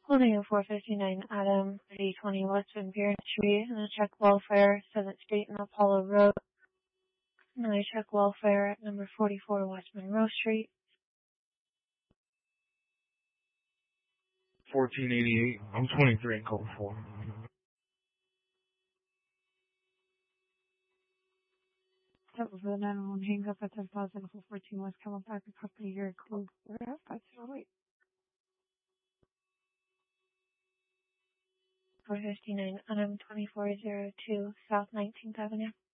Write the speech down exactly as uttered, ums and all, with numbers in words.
Holding a four fifty-nine Adam, thirty twenty West Van Buren Street, and a check welfare, seventh Street and Apollo Road. And I check welfare at number forty-four West Monroe Street. fourteen eighty-eight. I'm twenty-three in code four. That was the nine one one hang up at ten thousand fourteen West Camelback and Company your code five zero eight. four fifty-nine Adam, twenty-four oh two South nineteenth Avenue.